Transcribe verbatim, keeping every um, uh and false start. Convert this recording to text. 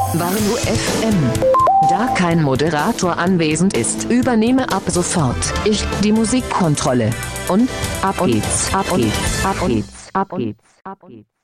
Warnu F M. Da kein Moderator anwesend ist, übernehme ab sofort ich die Musikkontrolle. Und ab geht's, ab geht's, ab geht's, ab geht's, ab geht's.